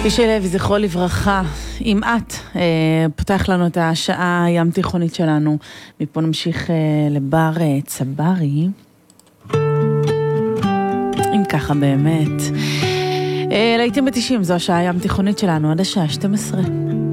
איש לוי, זכרו לברכה, אם את פותח לנו את השעה הים תיכונית שלנו, מפה נמשיך לבר צברי, אם ככה באמת. להיטים ב-90, זו השעה הים תיכונית שלנו, עד השעה 12.